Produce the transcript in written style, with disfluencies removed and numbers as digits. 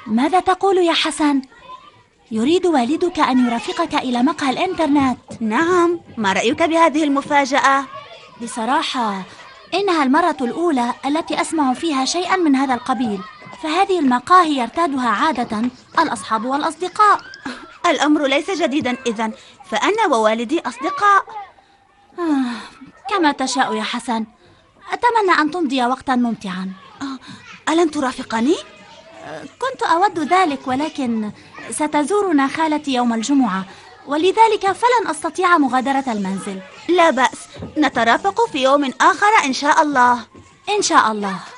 ماذا تقول يا حسن؟ يريد والدك أن يرافقك إلى مقهى الإنترنت. نعم، ما رأيك بهذه المفاجأة؟ بصراحة إنها المرة الأولى التي أسمع فيها شيئا من هذا القبيل، فهذه المقاهي يرتادها عادة الأصحاب والأصدقاء. الأمر ليس جديدا إذن، فأنا ووالدي أصدقاء. كما تشاء يا حسن، أتمنى أن تمضي وقتا ممتعا. ألن ترافقني؟ كنت أود ذلك، ولكن ستزورنا خالتي يوم الجمعة، ولذلك فلن أستطيع مغادرة المنزل. لا بأس، نترافق في يوم آخر إن شاء الله. إن شاء الله.